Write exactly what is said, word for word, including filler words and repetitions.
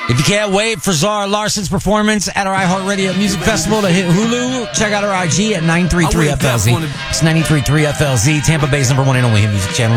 If you can't wait for Zara Larson's performance at our iHeartRadio Music Festival to hit Hulu, check out our I G at nine three three F L Z. It's nine three three F L Z, Tampa Bay's number one and only hit music channel.